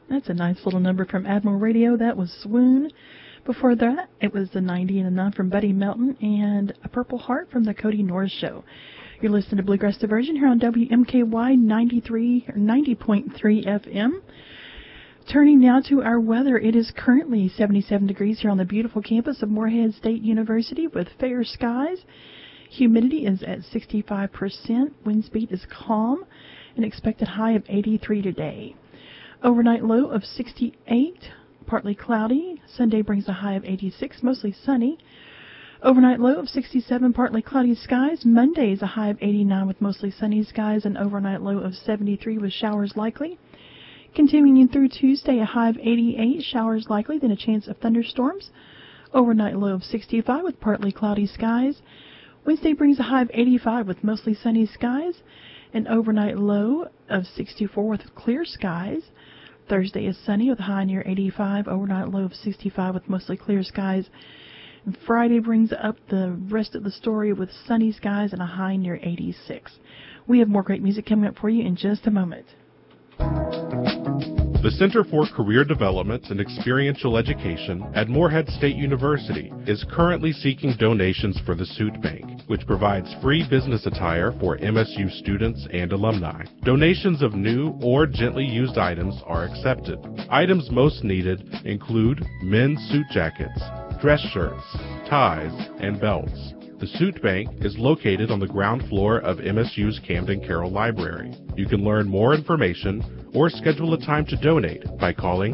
That's a nice little number from Admiral Radio. That was Swoon. Before that, it was the 90 and a None from Buddy Melton and A Purple Heart from the Cody Norris Show. You're listening to Bluegrass Diversion here on WMKY 90.3 FM. Turning now to our weather, it is currently 77 degrees here on the beautiful campus of Morehead State University with fair skies. Humidity is at 65%. Wind speed is calm. An expected high of 83 today. Overnight low of 68, partly cloudy. Sunday brings a high of 86, mostly sunny. Overnight low of 67, partly cloudy skies. Monday is a high of 89 with mostly sunny skies. An overnight low of 73 with showers likely. Continuing through Tuesday, a high of 88, showers likely, then a chance of thunderstorms. Overnight low of 65 with partly cloudy skies. Wednesday brings a high of 85 with mostly sunny skies. An overnight low of 64 with clear skies. Thursday is sunny with a high near 85, overnight low of 65 with mostly clear skies. And Friday brings up the rest of the story with sunny skies and a high near 86. We have more great music coming up for you in just a moment. The Center for Career Development and Experiential Education at Morehead State University is currently seeking donations for the Suit Bank, which provides free business attire for MSU students and alumni. Donations of new or gently used items are accepted. Items most needed include men's suit jackets, dress shirts, ties, and belts. The Suit Bank is located on the ground floor of MSU's Camden Carroll Library. You can learn more information or schedule a time to donate by calling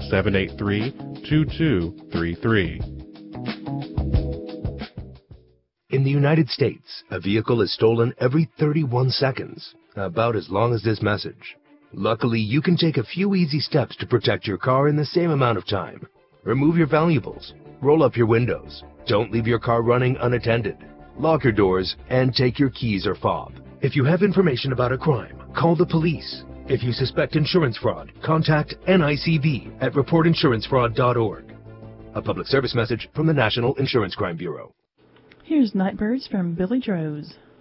783-2233. In the United States, a vehicle is stolen every 31 seconds, about as long as this message. Luckily, you can take a few easy steps to protect your car in the same amount of time. Remove your valuables, roll up your windows, don't leave your car running unattended, lock your doors, and take your keys or fob. If you have information about a crime, call the police. If you suspect insurance fraud, contact NICB at reportinsurancefraud.org. A public service message from the National Insurance Crime Bureau. Here's Nightbirds from Billy Droz.